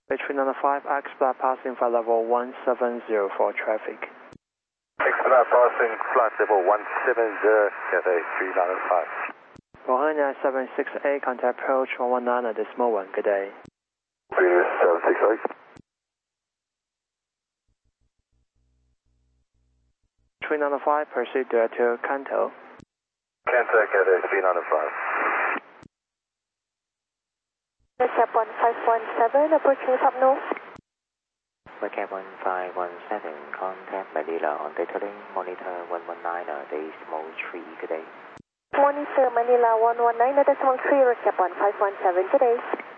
395, X-Flat passing flight level 170 for traffic. X-Flat passing flight level 170, Cathay 395. Bohemia 768, contact approach 119 at this moment. Good day. 768. 395, proceed direct to Kanto. Kanto, Cathay 395. Recap 1517, approaching Top North. Recap 1517, contact Manila on data link, monitor 119 decimal 3, good day. Monitor Manila 119 decimal 3, recap 1517, good day.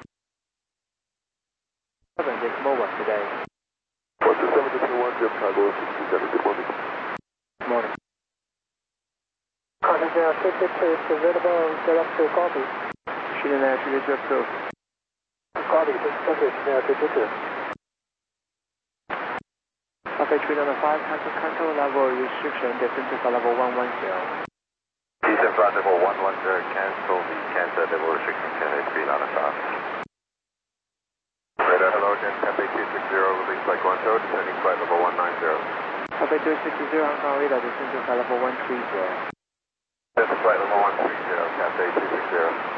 7 decimal 1, good day. 127 decimal 1, Jim Cargo 67, good morning. Good morning. Contact 052 is available, direct to copy. Shooting air, shoot to approve. Copy, this is 052. Cafe 395, cancel Kanto level restriction, descent to flight level 110. Descent flight level 110, cancel the Kanto level restriction, Cathay 395. Radar, hello again, Cathay 260, release flight Guangzhou, descending flight level 190. Cafe 260, Hong Kong radar, descent to flight level 130. Descent flight level 130, Cathay 260.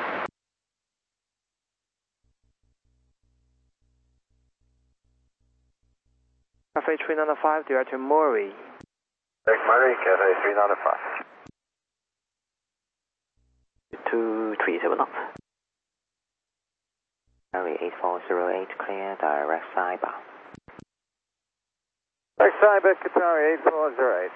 Cafe 395, direct to Mori. Murray, Cathay 395. 237 knots. Mary 8408, clear, direct Saiba. Direct Saiba, Qatari 8408.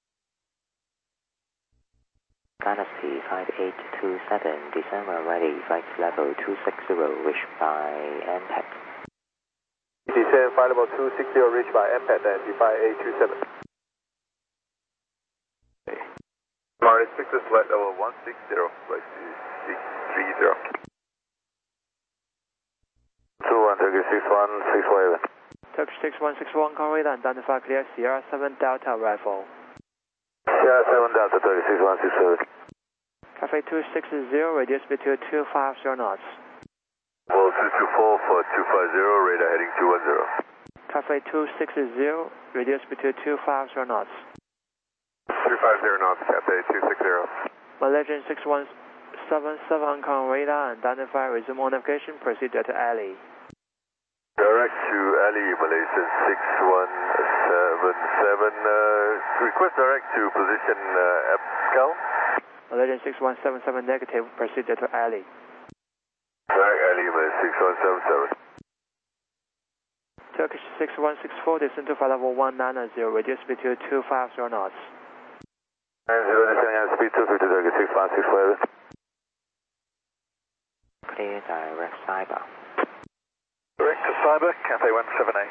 Galaxy 5827, December ready, flight level 260, reached by MPET. Descent flight level 260, reached by MPET and D5827. Murray 6 is flight level 160, flight 630. 21 Turkish 6161. Turkish 6161, Hong Kong radar, identify clear Sierra 7 Delta Rifle. Sierra 7 Delta, Turkish 6167. Cafe 260, radius between 250 knots. Well, 224 for 250, radar heading 210. Cafe 260, radius between 250 knots. 250 knots, Cathay 260. Malaysian 6177, Hong Kong radar, identify resume on navigation, proceed to Ali. Direct to Ali, Malaysian 6177, request direct to position Abscal. Malaysian 6177 negative, proceed to Ali. Direct Ali, Malaysian 6177. Turkish 6164, descend to flight level 190, radius between 250 knots. 90, descending at speed 250, Turkish 6164. Clear, direct Saiba. Direct to Cyber, Cathay 178.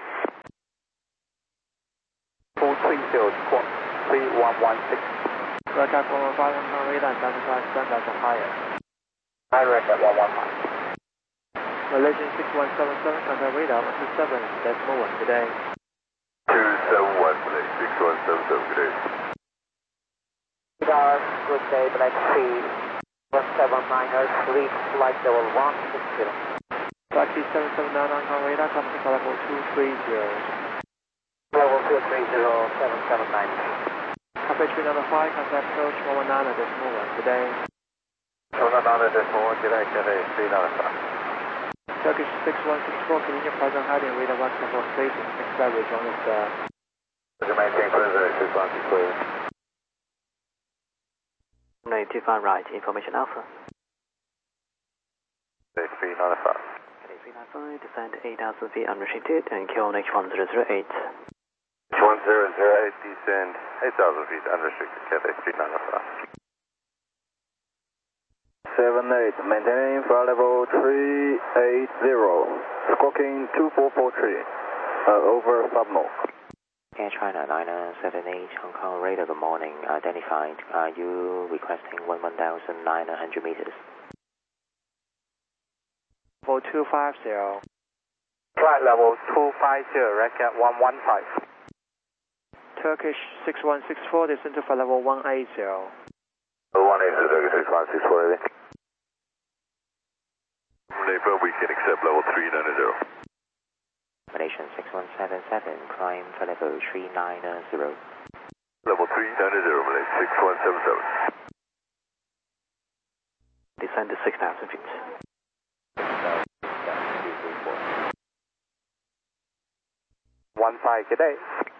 430, squawk 3116. Radar 115, Hong Kong radar, identify standard for higher. Direct at 115. Malaysian 6177, contact radar 127, decimal 1, good day. 271, Malaysian 6177, good day. Radar, good day, Black Sea 179ers, reach flight level 160. Taxi 779, Hong Kong radar, come to flight level 230. Level 230, 779. Cafe 395, contact approach 119 at decimal 1, good day. 119, decimal 1, good day, Cathay 395. Turkish 6164, continue present heading, radar 174 station, expect rejoin is Would you maintain further 6164? 925 right, information Alpha. 395. 395, descend 8,000 feet unrestricted and QNH 1008. 1008, descend 8,000 feet unrestricted, Cathay 395. 78, maintaining flight level 380, squawking 2443, over subnorth. Air China 978, Hong Kong radar, good morning, identified. Are you requesting 11,900 meters? For 250. Flight level 250, record 115. Turkish 6164, descend to flight level 180. 180, Turkish 6164. Neighbor, we can accept level 390. Malaysian 6177, climb for level 390. Level 390, Malaysia 6177. Descend to 6,000 feet. 15, good day.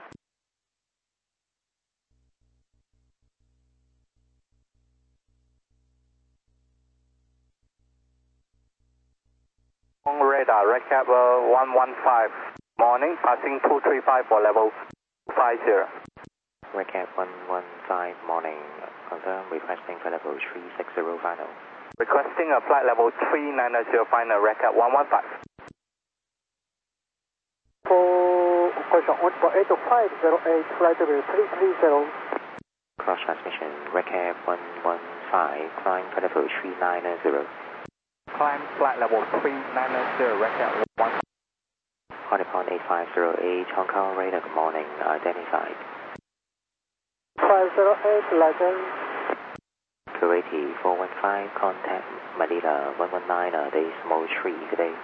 On radar, recap 115, morning, passing 235 for level 50. Recap 115, morning, confirm, requesting for level 360 final. Requesting a flight level 390 final, recap 115. For question 1480508, flight level 330. Cross transmission, recap 115, climb for level 390. Climb flight level 390, recap 1. Honeypond 8508, Hong Kong radar, good morning, identified. 508, legend. Kuwaiti 415, contact Manila 119, decimal 3, good day.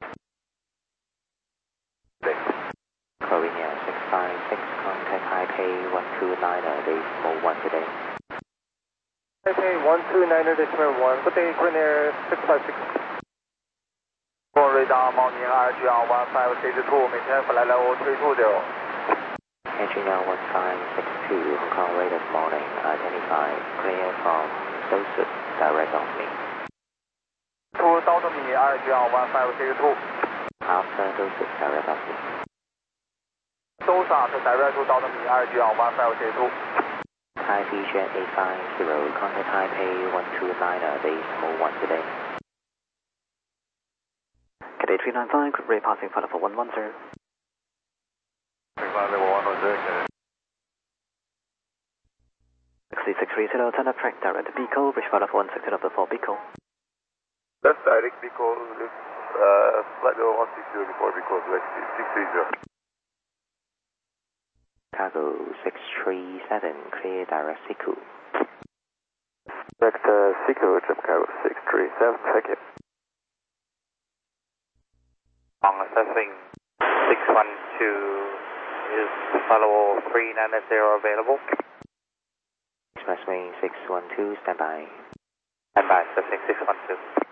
Korea 656, contact Taipei 129, decimal 1, good day. Taipei 129.1, good day, Green Air 656. For radar, mounting RGR 1562, maintain flight level 320. Engineer 1562, Hong Kong radar, good morning, identified, clear from Sussex, direct on me. 2000 米 RGR 1562. After Sussex, direct on me. Those are the direct to 2000 米 RGR 1562. Thai Vision 850, contact Taipei 129, decimal 1, good day. Cadet 395, quick rate passing for level 110. Level 110, Cadet. 6630, turn up track direct to Pico, reach for level 160 up to 4 Pico. Left direct Pico, left, flight level 160 before Pico, left 630. Cargo 637, clear direct Siku. Direct Siku, jump cargo 637, thank you. On assessing 612, is follow 390 available? Expressway 612, stand by. Stand by, assessing 612.